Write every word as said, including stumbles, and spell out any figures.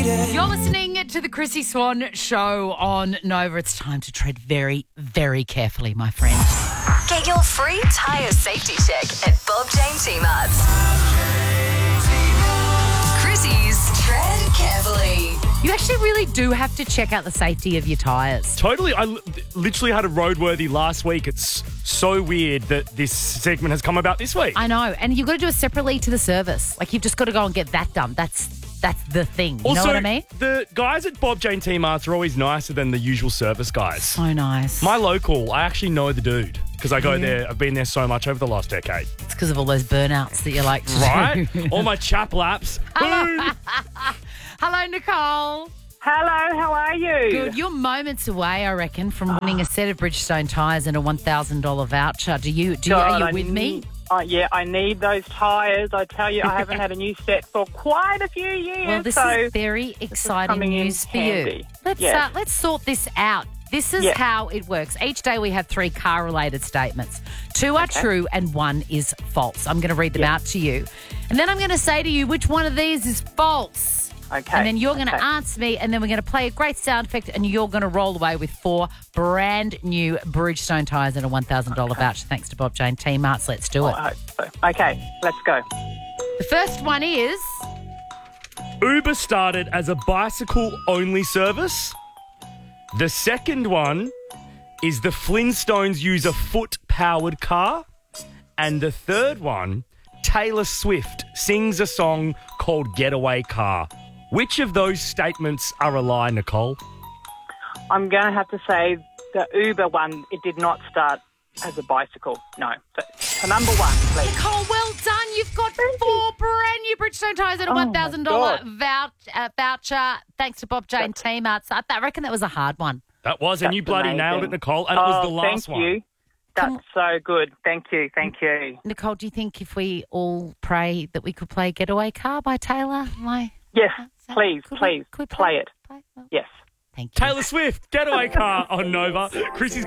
You're listening to the Chrissy Swan Show on Nova. It's time to tread very, very carefully, my friend. Get your free tyre safety check at Bob Jane T-Marts. Chrissy's Tread Carefully. You actually really do have to check out the safety of your tyres. Totally. I li- literally had a roadworthy last week. It's so weird that this segment has come about this week. I know. And you've got to do it separately to the service. Like, you've just got to go and get that done. That's that's the thing. You also, know what I mean? The guys at Bob Jane T-Marts are always nicer than the usual service guys. So nice. My local, I actually know the dude because I go yeah. there. I've been there so much over the last decade. It's because of all those burnouts that you like to right? do. All my chap laps. Hello. Hello, Nicole. Hello, how are you? Good. You're moments away, I reckon, from winning a set of Bridgestone tyres and a one thousand dollars voucher. Do you? Do you God, are you I with me? Uh, yeah, I need those tyres. I tell you, I haven't had a new set for quite a few years. Well, this so is very exciting is news for handy. you. Let's yes. uh, let's sort this out. This is yes. how it works. Each day we have three car-related statements. Two are okay. true and one is false. I'm going to read them yes. out to you. And then I'm going to say to you which one of these is false. Okay. And then you're going to okay. answer me, and then we're going to play a great sound effect, and you're going to roll away with four brand new Bridgestone tyres and a one thousand dollars okay. voucher thanks to Bob Jane T-Marts. Let's do it. I hope so. Okay, let's go. The first one is... Uber started as a bicycle-only service. The second one is the Flintstones use a foot-powered car. And the third one, Taylor Swift sings a song called Getaway Car. Which of those statements are a lie, Nicole? I'm going to have to say the Uber one, it did not start as a bicycle. No. So, so number one, please. Nicole, well done. You've got four brand new Bridgestone tyres and a Oh, one thousand dollars my vouch, uh, voucher thanks to Bob Jane T-Marts. I, I reckon that was a hard one. That was, and That's you bloody amazing. nailed it, Nicole, and oh, it was the last thank one. you. That's so good. Thank you. Thank you. Nicole, do you think if we all pray that we could play Getaway Car by Taylor? My, Yes, that- please, could we- please, could we play it. play? Well, Yes. thank you. Taylor Swift, Getaway Car on Nova. Chrissy's